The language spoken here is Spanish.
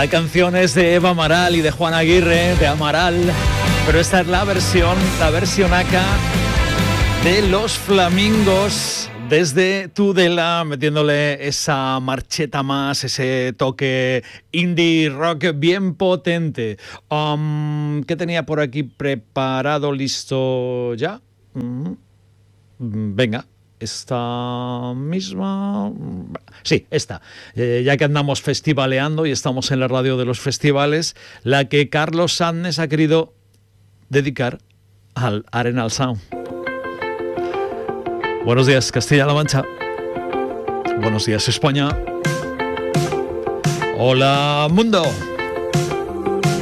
La canción es de Eva Amaral y de Juan Aguirre, de Amaral, pero esta es la versionaca de Los Flamingos, desde Tudela, metiéndole esa marcheta más, ese toque indie rock bien potente. ¿Qué tenía por aquí preparado, listo ya? Venga. Esta misma... Sí, esta. Ya que andamos festivaleando y estamos en la radio de los festivales, la que Carlos Sandnes ha querido dedicar al Arenal Sound. Buenos días, Castilla-La Mancha. Buenos días, España. Hola, mundo.